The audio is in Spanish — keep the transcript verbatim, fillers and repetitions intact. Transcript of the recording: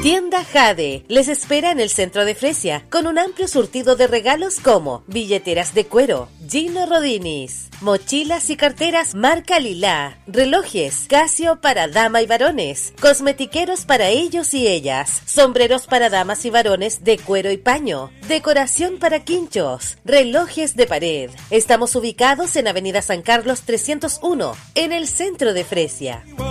Tienda Jade les espera en el centro de Fresia con un amplio surtido de regalos como billeteras de cuero, Gino Rodinis, mochilas y carteras marca Lila, relojes Casio para dama y varones, cosmetiqueros para ellos y ellas, sombreros para damas y varones de cuero y paño, decoración para quinchos, relojes de pared. Estamos ubicados en Avenida San Carlos trescientos uno, en el centro de Fresia.